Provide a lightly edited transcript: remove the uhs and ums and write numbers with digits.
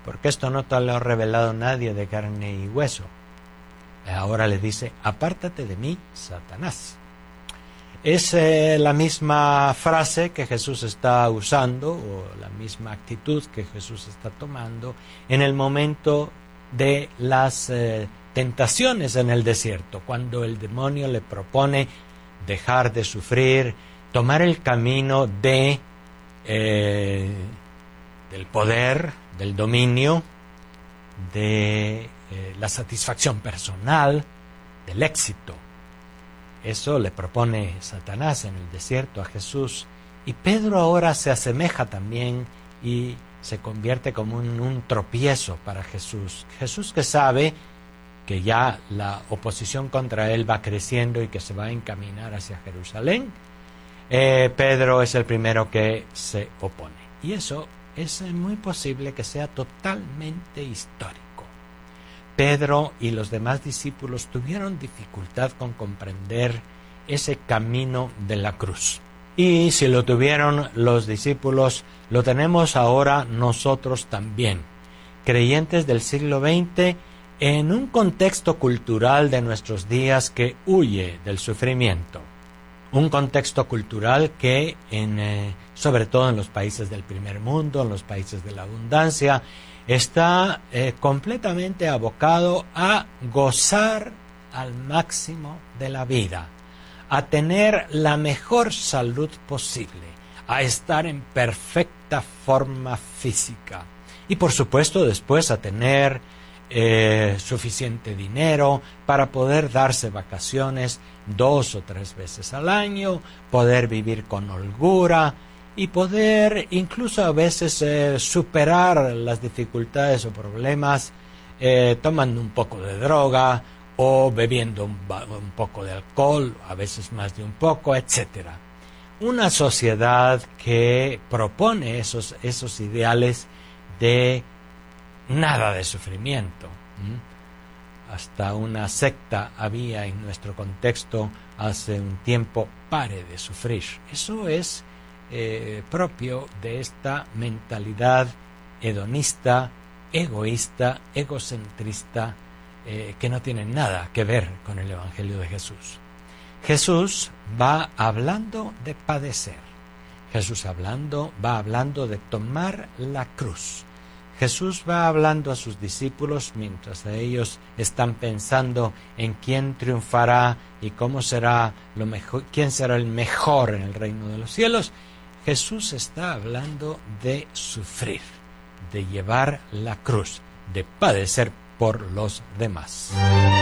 porque esto no te lo ha revelado nadie de carne y hueso. Ahora le dice, apártate de mí, Satanás. Es la misma frase que Jesús está usando, o la misma actitud que Jesús está tomando en el momento de las tentaciones en el desierto, cuando el demonio le propone dejar de sufrir, tomar el camino del poder, del dominio, de la satisfacción personal, del éxito. Eso le propone Satanás en el desierto a Jesús, y Pedro ahora se asemeja también y se convierte como un tropiezo para Jesús. Jesús, que sabe que ya la oposición contra él va creciendo y que se va a encaminar hacia Jerusalén, Pedro es el primero que se opone. Y eso es muy posible que sea totalmente histórico. Pedro y los demás discípulos tuvieron dificultad con comprender ese camino de la cruz. Y si lo tuvieron los discípulos, lo tenemos ahora nosotros también, creyentes del siglo XX, en un contexto cultural de nuestros días que huye del sufrimiento. Un contexto cultural que, sobre todo en los países del primer mundo, en los países de la abundancia, está completamente abocado a gozar al máximo de la vida, a tener la mejor salud posible, a estar en perfecta forma física y, por supuesto, después a tener suficiente dinero para poder darse vacaciones 2 o 3 veces al año, poder vivir con holgura y poder incluso a veces superar las dificultades o problemas tomando un poco de droga o bebiendo un poco de alcohol, a veces más de un poco, etc. Una sociedad que propone esos ideales de nada de sufrimiento. Hasta una secta había en nuestro contexto hace un tiempo, pare de sufrir. Eso es propio de esta mentalidad hedonista, egoísta, egocentrista, que no tiene nada que ver con el Evangelio de Jesús. Jesús va hablando de padecer. Jesús va hablando de tomar la cruz. Jesús va hablando a sus discípulos mientras ellos están pensando en quién triunfará y cómo será lo mejor, quién será el mejor en el reino de los cielos. Jesús está hablando de sufrir, de llevar la cruz, de padecer por los demás.